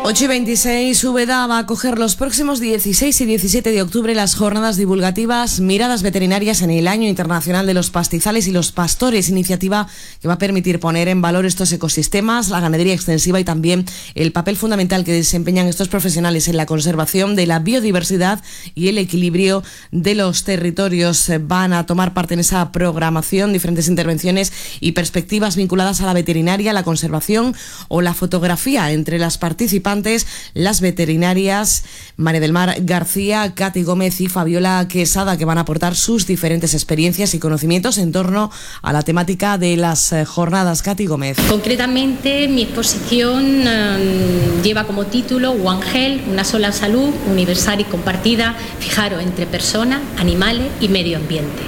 8:26, Úbeda va a acoger los próximos 16 y 17 de octubre las jornadas divulgativas Miradas Veterinarias en el Año Internacional de los Pastizales y los Pastores, iniciativa que va a permitir poner en valor estos ecosistemas, la ganadería extensiva y también el papel fundamental que desempeñan estos profesionales en la conservación de la biodiversidad y el equilibrio de los territorios. Van a tomar parte en esa programación diferentes intervenciones y perspectivas vinculadas a la veterinaria, la conservación o la fotografía. Entre las participantes, las veterinarias María del Mar García, Katy Gómez y Fabiola Quesada, que van a aportar sus diferentes experiencias y conocimientos en torno a la temática de las jornadas. Katy Gómez. Concretamente, mi exposición lleva como título One Health, una sola salud, universal y compartida, fijaros, entre personas, animales y medio ambiente.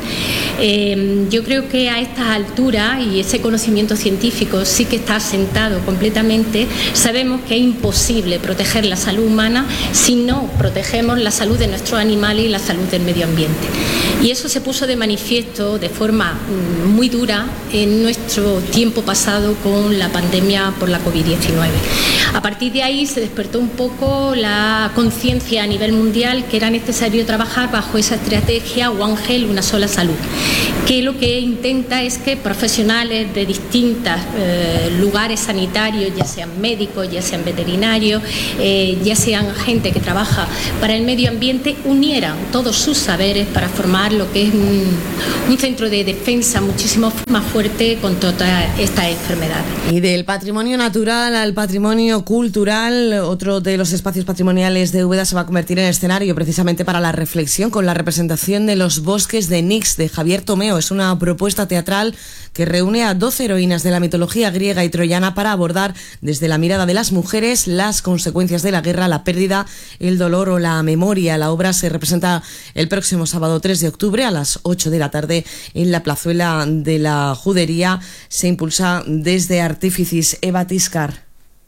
Yo creo que a estas alturas, y ese conocimiento científico sí que está asentado completamente, sabemos que es imposible proteger la salud humana si no protegemos la salud de nuestros animales y la salud del medio ambiente. Y eso se puso de manifiesto de forma muy dura en nuestro tiempo pasado con la pandemia por la COVID-19. A partir de ahí se despertó un poco la conciencia a nivel mundial que era necesario trabajar bajo esa estrategia One Health, una sola salud, que lo que intenta es que profesionales de distintos lugares sanitarios, ya sean médicos, ya sean veterinarios, ya sean gente que trabaja para el medio ambiente, unieran todos sus saberes para formar lo que es un centro de defensa muchísimo más fuerte contra todas estas enfermedades. Y del patrimonio natural al patrimonio cultural, otro de los espacios patrimoniales de Úbeda se va a convertir en escenario precisamente para la reflexión con la representación de Los Bosques de Nix, de Javier Tomeo. Es una propuesta teatral que reúne a 12 heroínas de la mitología griega y troyana para abordar desde la mirada de las mujeres las consecuencias de la guerra, la pérdida, el dolor o la memoria. La obra se representa el próximo sábado 3 de octubre a las 8 de la tarde en la plazuela de la Judería. Se impulsa desde Artíficis. Eva Tiscar.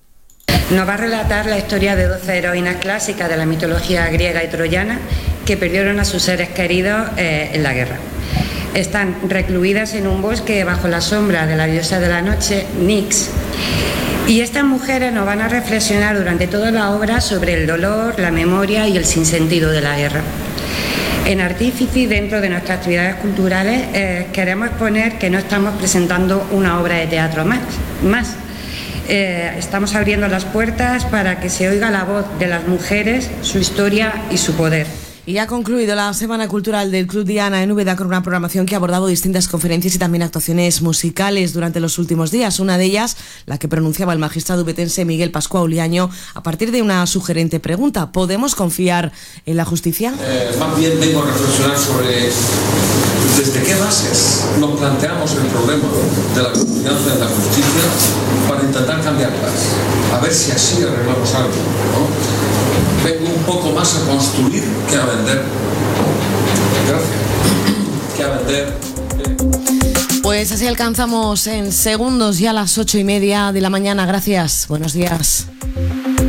Nos va a relatar la historia de 12 heroínas clásicas de la mitología griega y troyana que perdieron a sus seres queridos en la guerra. Están recluidas en un bosque bajo la sombra de la diosa de la noche, Nix. Y estas mujeres nos van a reflexionar durante toda la obra sobre el dolor, la memoria y el sinsentido de la guerra. En Artíficis, dentro de nuestras actividades culturales, queremos exponer que no estamos presentando una obra de teatro más. Estamos abriendo las puertas para que se oiga la voz de las mujeres, su historia y su poder. Y ha concluido la Semana Cultural del Club Diana en Úbeda con una programación que ha abordado distintas conferencias y también actuaciones musicales durante los últimos días. Una de ellas, la que pronunciaba el magistrado ubetense Miguel Pascual Uliaño a partir de una sugerente pregunta: ¿podemos confiar en la justicia? Más bien vengo a reflexionar sobre desde qué bases nos planteamos el problema de la confianza en la justicia para intentar cambiarlas. A ver si así arreglamos algo, ¿no? Vengo un poco más a construir que a vender. Gracias. Que a vender. Pues así alcanzamos en segundos ya las 8:30 de la mañana. Gracias. Buenos días.